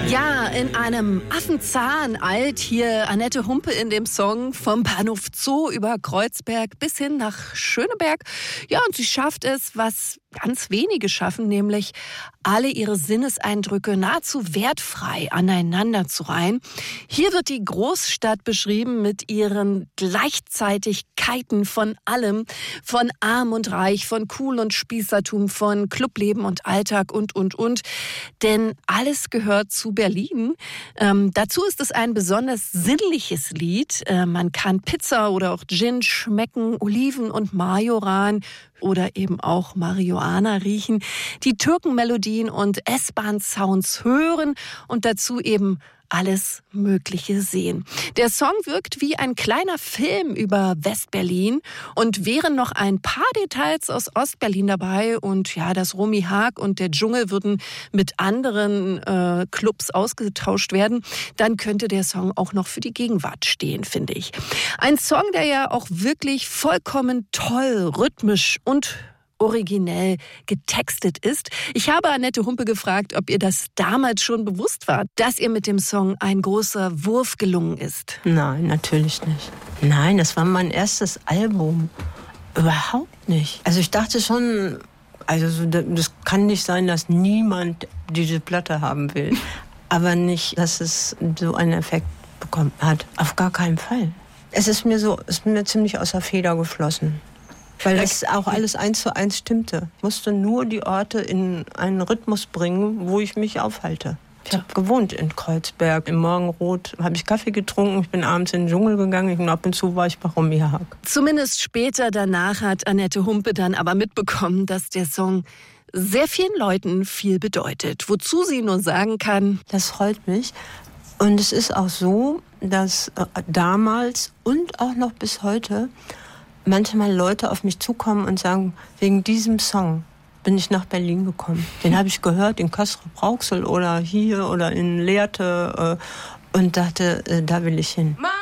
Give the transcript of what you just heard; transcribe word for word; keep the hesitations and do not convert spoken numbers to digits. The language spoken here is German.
Ja, in einem Affenzahn eilt hier Annette Humpe in dem Song vom Bahnhof Zoo über Kreuzberg bis hin nach Schöneberg. Ja, und sie schafft es, was ganz wenige schaffen, nämlich alle ihre Sinneseindrücke nahezu wertfrei aneinander zu reihen. Hier wird die Großstadt beschrieben mit ihren Gleichzeitigkeiten von allem, von arm und reich, von cool und Spießertum, von Clubleben und Alltag und, und, und. Denn alles gehört zu Berlin. Ähm, dazu ist es ein besonders sinnliches Lied. Äh, man kann Pizza oder auch Gin schmecken, Oliven und Majoran oder eben auch Marihuana riechen, die Türkenmelodien und S-Bahn-Sounds hören und dazu eben alles Mögliche sehen. Der Song wirkt wie ein kleiner Film über Westberlin und wären noch ein paar Details aus Ostberlin dabei und ja, das Romy Haag und der Dschungel würden mit anderen äh, Clubs ausgetauscht werden, dann könnte der Song auch noch für die Gegenwart stehen, finde ich. Ein Song, der ja auch wirklich vollkommen toll, rhythmisch und originell getextet ist. Ich habe Annette Humpe gefragt, ob ihr das damals schon bewusst war, dass ihr mit dem Song ein großer Wurf gelungen ist. Nein, natürlich nicht. Nein, das war mein erstes Album. Überhaupt nicht. Also ich dachte schon, also das kann nicht sein, dass niemand diese Platte haben will. Aber nicht, dass es so einen Effekt bekommen hat. Auf gar keinen Fall. Es ist mir so, es ist mir ziemlich aus der Feder geflossen. Weil das auch alles eins zu eins stimmte. Ich musste nur die Orte in einen Rhythmus bringen, wo ich mich aufhalte. Ich habe gewohnt in Kreuzberg. Im Morgenrot habe ich Kaffee getrunken. Ich bin abends in den Dschungel gegangen und ab und zu war ich bei Romy Haag. Zumindest später danach hat Annette Humpe dann aber mitbekommen, dass der Song sehr vielen Leuten viel bedeutet. Wozu sie nur sagen kann: Das freut mich. Und es ist auch so, dass damals und auch noch bis heute manchmal Leute auf mich zukommen und sagen, wegen diesem Song bin ich nach Berlin gekommen. Den habe ich gehört in Castrop-Rauxel oder hier oder in Lehrte und dachte, da will ich hin.